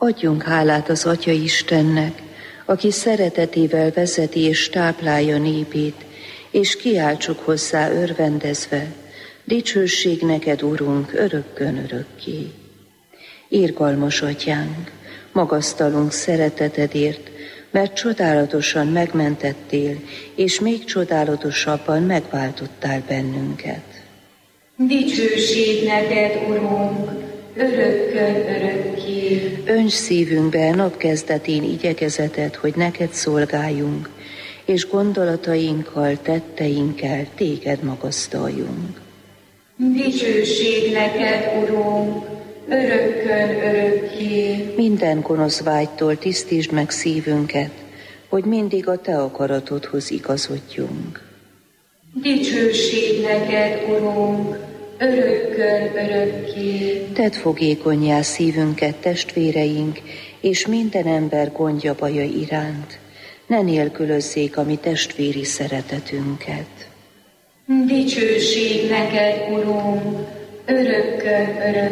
Adjunk hálát az Atya Istennek, aki szeretetével vezeti és táplálja népét, és kiáltsuk hozzá örvendezve, dicsőség neked, Urunk, örökkön örökké. Irgalmas Atyánk, magasztalunk szeretetedért, mert csodálatosan megmentettél, és még csodálatosabban megváltottál bennünket. Dicsőség neked, Urunk, örökkön örökké. Önts szívünkbe napkezdetén igyekezetet, hogy neked szolgáljunk, és gondolatainkkal, tetteinkkel téged magasztaljunk. Dicsőség neked, Urunk, örökkön örökké. Minden gonosz vágytól tisztítsd meg szívünket, hogy mindig a te akaratodhoz igazodjunk. Dicsőség neked, Urunk, örökkön örökké. Tedd fogékonnyá szívünket, testvéreink, és minden ember gondja baja iránt. Ne nélkülözzék a mi testvéri szeretetünket. Dicsőség neked, Urunk, örökkön örökké.